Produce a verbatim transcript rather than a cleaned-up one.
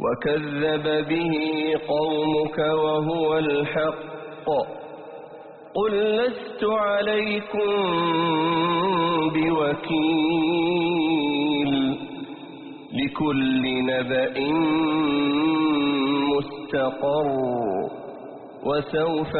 وكذب به قومك وهو الحق قل لست عليكم بوكيل لكل نبأ مستقر وسوف